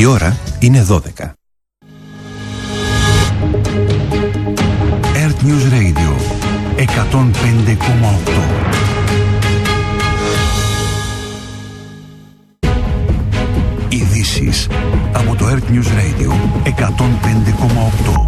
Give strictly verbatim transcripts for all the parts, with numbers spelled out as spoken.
Η ώρα είναι δώδεκα. Earth News Radio εκατόν πέντε κόμμα οκτώ. Ειδήσεις από το Earth News Radio εκατόν πέντε κόμμα οκτώ.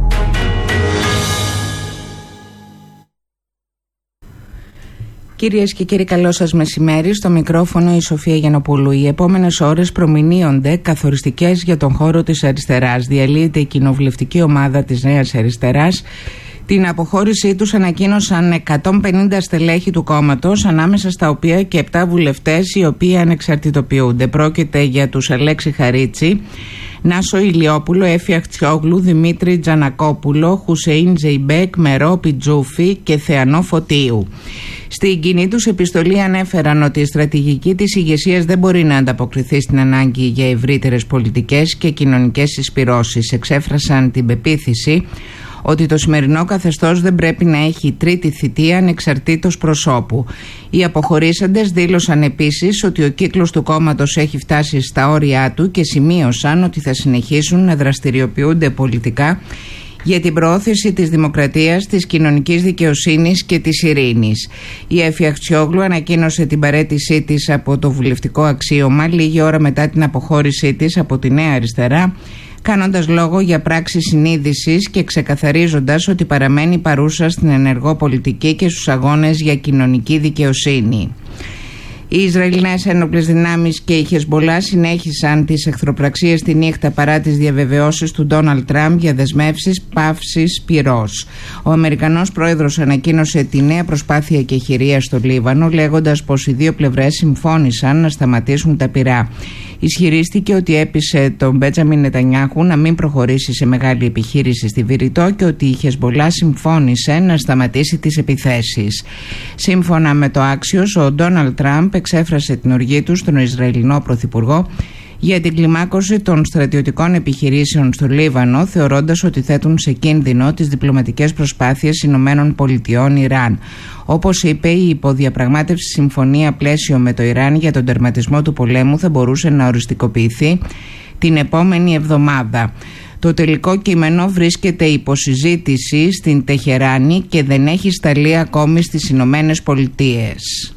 Κυρίες και κύριοι, καλό σας μεσημέρι. Στο μικρόφωνο η Σοφία Γιαννοπούλου. Οι επόμενες ώρες προμηνύονται καθοριστικές για τον χώρο της αριστεράς. Διαλύεται η κοινοβουλευτική ομάδα της Νέας Αριστεράς. Την αποχώρησή τους ανακοίνωσαν εκατόν πενήντα στελέχη του κόμματος, ανάμεσα στα οποία και επτά βουλευτές οι οποίοι ανεξαρτητοποιούνται. Πρόκειται για τους Αλέξη Χαρίτσι, Νάσο Ηλιόπουλο, Έφη Αχτσιόγλου, Δημήτρη Τζανακόπουλο, Χουσεΐν Ζεϊμπέκ, Μερόπη Τζούφη και Θεανό Φωτίου. Στην κοινή τους επιστολή ανέφεραν ότι η στρατηγική της ηγεσίας δεν μπορεί να ανταποκριθεί στην ανάγκη για ευρύτερες πολιτικές και κοινωνικές συσπυρώσεις. Εξέφρασαν την πεποίθηση ότι το σημερινό καθεστώς δεν πρέπει να έχει τρίτη θητεία ανεξαρτήτως προσώπου. Οι αποχωρήσαντες δήλωσαν επίσης ότι ο κύκλος του κόμματος έχει φτάσει στα όρια του και σημείωσαν ότι θα συνεχίσουν να δραστηριοποιούνται πολιτικά για την προώθηση της δημοκρατίας, της κοινωνικής δικαιοσύνης και της ειρήνης. Η Έφη Αχτσιόγλου ανακοίνωσε την παραίτησή της από το βουλευτικό αξίωμα λίγη ώρα μετά την αποχώρησή της από τη Νέα Αριστερά, κάνοντας λόγο για πράξη συνείδησης και ξεκαθαρίζοντας ότι παραμένει παρούσα στην ενεργό πολιτική και στους αγώνες για κοινωνική δικαιοσύνη. Οι Ισραηλινές ένοπλες δυνάμεις και η Χεσμπολά συνέχισαν τις εχθροπραξίες τη νύχτα παρά τις διαβεβαιώσεις του Ντόναλντ Τραμπ για δεσμεύσεις παύσης πυρός. Ο Αμερικανός πρόεδρος ανακοίνωσε τη νέα προσπάθεια κεχηρίας στο Λίβανο, λέγοντας πως οι δύο πλευρές συμφώνησαν να σταματήσουν τα πυρά. Ισχυρίστηκε ότι έπεισε τον Μπέτζαμιν Νετανιάχου να μην προχωρήσει σε μεγάλη επιχείρηση στη Βηρητό και ότι η Χεσμπολά συμφώνησε να σταματήσει τις επιθέσεις. Σύμφωνα με το Axios, ο Ντόναλντ Τραμπ εξέφρασε την οργή του στον Ισραηλινό Πρωθυπουργό για την κλιμάκωση των στρατιωτικών επιχειρήσεων στο Λίβανο, θεωρώντας ότι θέτουν σε κίνδυνο τις διπλωματικές προσπάθειες Ηνωμένων Πολιτειών Ιράν. Όπως είπε, η υποδιαπραγμάτευση συμφωνία πλαίσιο με το Ιράν για τον τερματισμό του πολέμου θα μπορούσε να οριστικοποιηθεί την επόμενη εβδομάδα. Το τελικό κείμενο βρίσκεται υπό συζήτηση στην Τεχεράνη και δεν έχει σταλεί ακόμη στις Ηνωμένες Πολιτείες.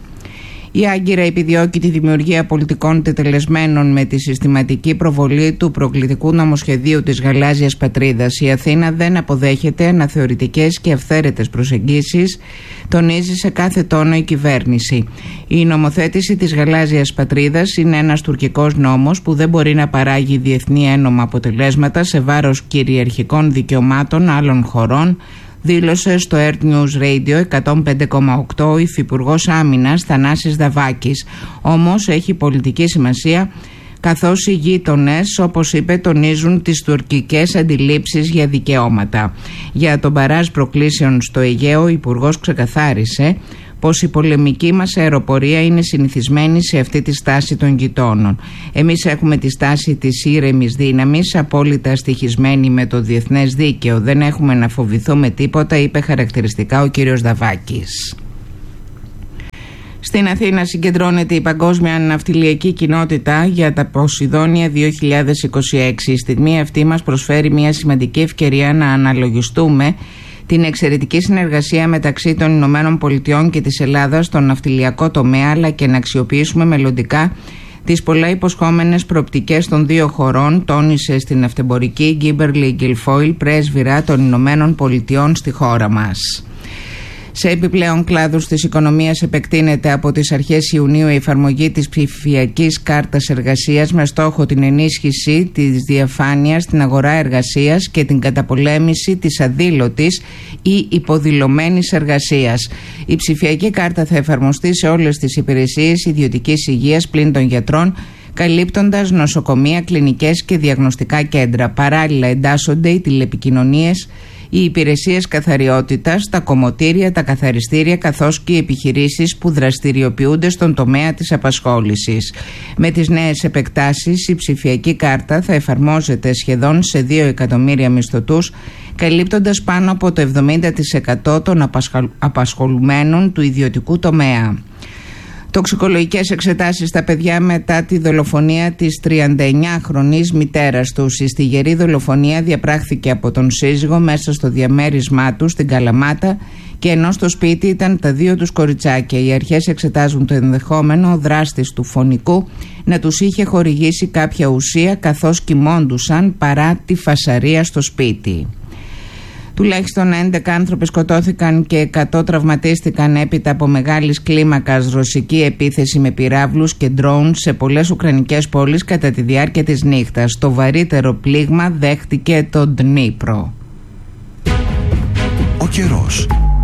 Η Άγκυρα επιδιώκει τη δημιουργία πολιτικών τετελεσμένων με τη συστηματική προβολή του προκλητικού νομοσχεδίου της γαλάζιας πατρίδας. Η Αθήνα δεν αποδέχεται αναθεωρητικές και αυθαίρετες προσεγγίσεις, τονίζει σε κάθε τόνο η κυβέρνηση. Η νομοθέτηση της γαλάζιας πατρίδας είναι ένας τουρκικός νόμος που δεν μπορεί να παράγει διεθνή ένομα αποτελέσματα σε βάρος κυριαρχικών δικαιωμάτων άλλων χωρών, δήλωσε στο Earth News Radio εκατόν πέντε κόμμα οκτώ ο Υφυπουργός Άμυνας Θανάσης Δαβάκης. Όμως έχει πολιτική σημασία, καθώς οι γείτονες, όπως είπε, τονίζουν τις τουρκικές αντιλήψεις για δικαιώματα. Για τον μπαράζ προκλήσεων στο Αιγαίο, ο Υπουργός ξεκαθάρισε πως η πολεμική μας αεροπορία είναι συνηθισμένη σε αυτή τη στάση των γειτόνων. Εμείς έχουμε τη στάση της ήρεμης δύναμης, απόλυτα στοιχισμένη με το διεθνές δίκαιο. Δεν έχουμε να φοβηθούμε τίποτα, είπε χαρακτηριστικά ο κύριος Δαβάκης. Στην Αθήνα συγκεντρώνεται η Παγκόσμια Ναυτιλιακή Κοινότητα για τα Ποσειδόνια δύο χιλιάδες είκοσι έξι. Η στιγμή αυτή μας προσφέρει μια σημαντική ευκαιρία να αναλογιστούμε την εξαιρετική συνεργασία μεταξύ των Ηνωμένων Πολιτειών και της Ελλάδας στον ναυτιλιακό τομέα, αλλά και να αξιοποιήσουμε μελλοντικά τις πολλά υποσχόμενες προοπτικές των δύο χωρών, τόνισε στην ναυτεμπορική Γκίμπερλι Γκιλφόιλ, πρέσβυρα των Ηνωμένων Πολιτειών στη χώρα μας. Σε επιπλέον κλάδους της οικονομίας επεκτείνεται από τις αρχές Ιουνίου η εφαρμογή της ψηφιακής κάρτας εργασίας με στόχο την ενίσχυση της διαφάνειας στην αγορά εργασίας και την καταπολέμηση της αδήλωτης ή υποδηλωμένης εργασίας. Η ψηφιακή κάρτα θα εφαρμοστεί σε όλες τις υπηρεσίες ιδιωτικής υγείας πλην των γιατρών, καλύπτοντας νοσοκομεία, κλινικές και διαγνωστικά κέντρα. Παράλληλα εντάσσονται οι τηλεπικοινωνίες, οι υπηρεσίες καθαριότητας, τα κομμωτήρια, τα καθαριστήρια καθώς και οι επιχειρήσεις που δραστηριοποιούνται στον τομέα της απασχόλησης. Με τις νέες επεκτάσεις, η ψηφιακή κάρτα θα εφαρμόζεται σχεδόν σε δύο εκατομμύρια μισθωτούς, καλύπτοντας πάνω από το εβδομήντα τοις εκατό των απασχολουμένων του ιδιωτικού τομέα. Τοξικολογικές εξετάσεις στα παιδιά μετά τη δολοφονία της τριανταεννιάχρονης μητέρας τους. Η στιγερή δολοφονία διαπράχθηκε από τον σύζυγο μέσα στο διαμέρισμά του στην Καλαμάτα, και ενώ στο σπίτι ήταν τα δύο τους κοριτσάκια. Οι αρχές εξετάζουν το ενδεχόμενο ο δράστης του φονικού να τους είχε χορηγήσει κάποια ουσία καθώς κοιμώντουσαν παρά τη φασαρία στο σπίτι. Τουλάχιστον έντεκα άνθρωποι σκοτώθηκαν και εκατό τραυματίστηκαν έπειτα από μεγάλης κλίμακας ρωσική επίθεση με πυράβλους και ντρόουν σε πολλές ουκρανικές πόλεις κατά τη διάρκεια της νύχτας. Το βαρύτερο πλήγμα δέχτηκε το Ντνίπρο. Ο καιρός.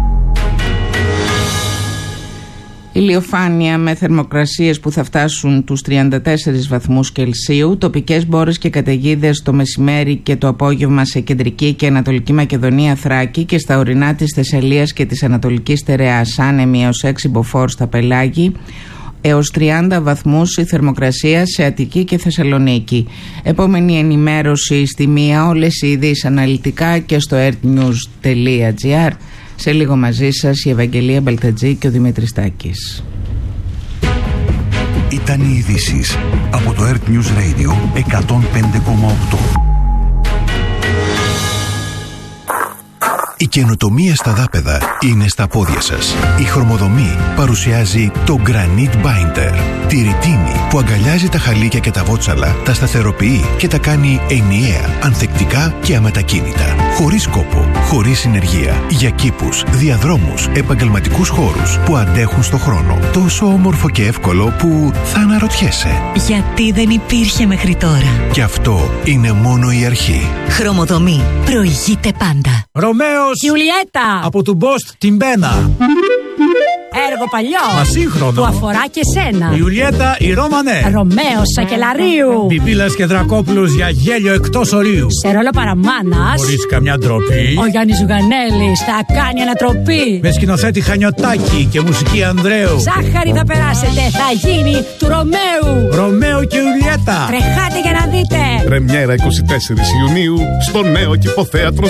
Ηλιοφάνεια με θερμοκρασίες που θα φτάσουν τους τριάντα τέσσερις βαθμούς Κελσίου, τοπικές μπόρες και καταιγίδες το μεσημέρι και το απόγευμα σε κεντρική και ανατολική Μακεδονία, Θράκη και στα ορεινά της Θεσσαλίας και της Ανατολικής Στερεάς, άνεμοι έως έξι μποφόρ στα Πελάγη, έως τριάντα βαθμούς η θερμοκρασία σε Αττική και Θεσσαλονίκη. Επόμενη ενημέρωση στη μία, όλες οι ειδήσεις αναλυτικά και στο ertnews τελεία gr. Σε λίγο μαζί σας η Ευαγγελία Μπαλτατζή και ο Δημήτρης Τάκης. Ήταν οι ειδήσεις από το Earth News Radio εκατόν πέντε κόμμα οκτώ. Η καινοτομία στα δάπεδα είναι στα πόδια σας. Η Χρωμοδομή παρουσιάζει το Granite Binder. Τη ρητίνη που αγκαλιάζει τα χαλίκια και τα βότσαλα, τα σταθεροποιεί και τα κάνει ενιαία, ανθεκτικά και αμετακίνητα. Χωρίς κόπο, χωρίς συνεργεία. Για κήπους, διαδρόμους, επαγγελματικούς χώρους που αντέχουν στο χρόνο. Τόσο όμορφο και εύκολο που θα αναρωτιέσαι. Γιατί δεν υπήρχε μέχρι τώρα. Και αυτό είναι μόνο η αρχή. Χρωμοδομή. Προηγείται πάντα. Ρωμαίος Γιουλιέτα από του Μπόστ την Μπένα. Έργο παλιό. Μα σύγχρονο. Που αφορά και σένα. Η Ιουλιέτα η Ρώμανε. Ρωμαίος Σακελαρίου. Πιπίλας και Δρακόπουλος για γέλιο εκτός ορίου. Σε ρόλο παραμάνας. Χωρίς καμιά ντροπή. Ο Γιάννης Ζουγανέλης θα κάνει ανατροπή. Με σκηνοθέτη Χανιωτάκη και μουσική Ανδρέου. Ζάχαρη θα περάσετε. Θα γίνει του Ρωμαίου. Ρωμαίο και Ιουλιέτα. Τρεχάτε για να δείτε. Πρεμιέρα είκοσι τέσσερις Ιουνίου στο νέο Κηποθέατρο